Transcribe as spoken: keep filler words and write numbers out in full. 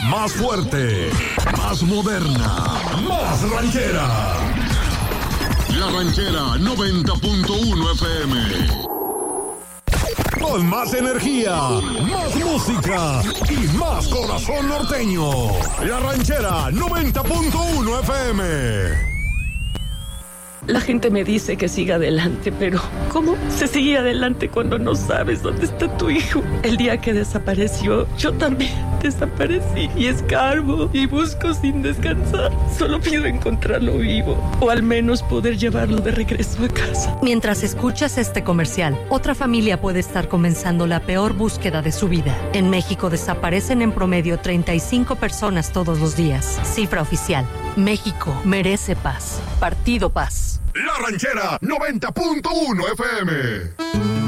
más fuerte, más moderna, más ranchera. La Ranchera noventa punto uno F M. Con más energía, más música y más corazón norteño. La Ranchera noventa punto uno F M. La gente me dice que siga adelante, pero ¿cómo se sigue adelante cuando no sabes dónde está tu hijo? El día que desapareció, yo también desaparecí y escarbo y busco sin descansar. Solo pido encontrarlo vivo o al menos poder llevarlo de regreso a casa. Mientras escuchas este comercial, otra familia puede estar comenzando la peor búsqueda de su vida. En México desaparecen en promedio treinta y cinco personas todos los días. Cifra oficial. México merece paz. Partido Paz. La Ranchera noventa punto uno F M.